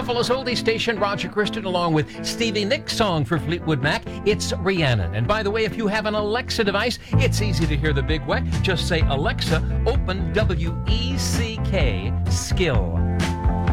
Buffalo's oldie station, Roger Christian, along with Stevie Nicks' song for Fleetwood Mac, It's Rhiannon. And by the way, if you have an Alexa device, it's easy to hear the big weck. Just say, Alexa, open WECK Skill.